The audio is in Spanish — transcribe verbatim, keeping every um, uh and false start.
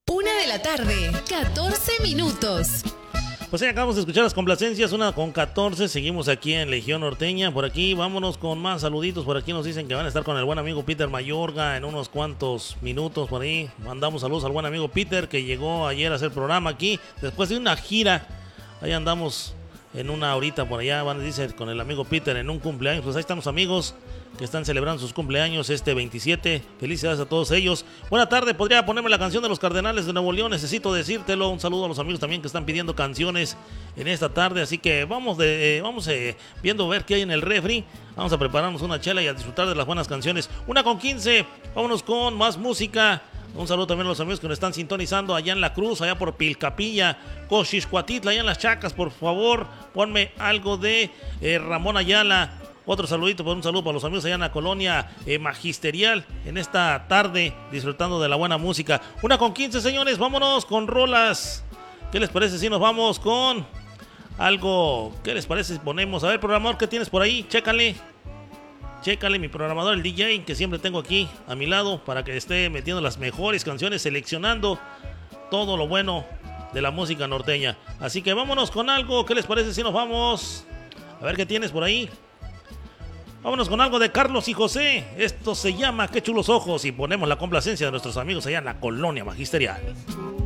Una de la tarde, catorce minutos. Pues ya acabamos de escuchar las complacencias, una con catorce, seguimos aquí en Legión Norteña. Por aquí vámonos con más saluditos. Por aquí nos dicen que van a estar con el buen amigo Peter Mayorga en unos cuantos minutos. Por ahí mandamos saludos al buen amigo Peter, que llegó ayer a hacer programa aquí después de una gira. Ahí andamos en una horita por allá, van a decir, con el amigo Peter en un cumpleaños. Pues ahí están los amigos que están celebrando sus cumpleaños este veintisiete. Felicidades a todos ellos. Buena tarde, podría ponerme la canción de los Cardenales de Nuevo León, necesito decírtelo. Un saludo a los amigos también que están pidiendo canciones en esta tarde. Así que vamos de eh, vamos eh, viendo a ver qué hay en el refri. Vamos a prepararnos una chela y a disfrutar de las buenas canciones. Una con quince, vámonos con más música. Un saludo también a los amigos que nos están sintonizando allá en La Cruz, allá por Pilcapilla, Coxixcuatitla, allá en Las Chacas. Por favor, ponme algo de eh, Ramón Ayala. Otro saludito, pues un saludo para los amigos allá en la colonia eh, magisterial en esta tarde, disfrutando de la buena música. Una con quince, señores, vámonos con rolas. ¿Qué les parece si nos vamos con algo? ¿Qué les parece si ponemos? A ver, programador, ¿qué tienes por ahí? Chécale. Chécale, mi programador, el D J, que siempre tengo aquí a mi lado para que esté metiendo las mejores canciones, seleccionando todo lo bueno de la música norteña. Así que vámonos con algo. ¿Qué les parece si nos vamos? A ver qué tienes por ahí. Vámonos con algo de Carlos y José. Esto se llama Qué chulos ojos y ponemos la complacencia de nuestros amigos allá en la colonia magisterial.